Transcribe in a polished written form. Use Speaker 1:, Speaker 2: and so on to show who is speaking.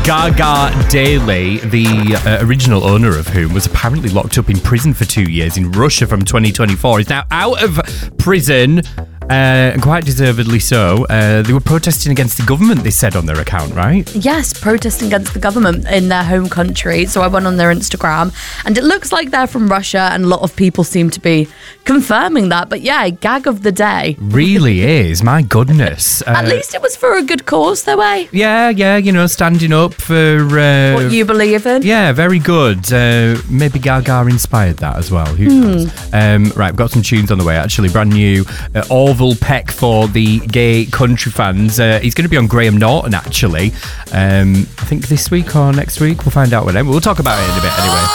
Speaker 1: Gaga Daly, the original owner of whom was apparently locked up in prison for 2 years in Russia from 2024, is now out of prison. And quite deservedly so. They were protesting against the government, they said on their account, right?
Speaker 2: Yes, protesting against the government in their home country. So I went on their Instagram and it looks like they're from Russia and a lot of people seem to be confirming that. But yeah, gag of the day.
Speaker 1: Really is, my goodness.
Speaker 2: At least it was for a good cause, though, eh?
Speaker 1: Yeah, standing up for...
Speaker 2: what you believe in.
Speaker 1: Yeah, very good. Maybe Gaga inspired that as well. Who knows? Right, we've got some tunes on the way, actually. Brand new. Orville Peck for the gay country fans. He's going to be on Graham Norton, actually. I think this week or next week. We'll find out whenever. We'll talk about it in a bit anyway.